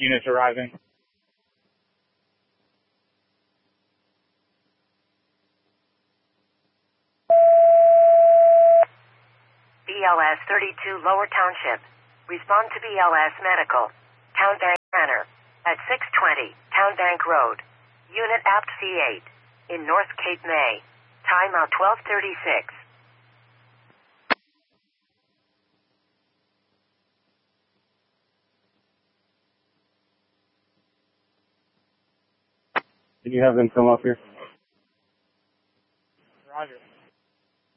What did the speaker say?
Units arriving. BLS 32 Lower Township. Respond to BLS Medical. Town Bank Manor. At 620 Town Bank Road. Unit Apt C8. In North Cape May. Time out 12:36. Can you have them come up here?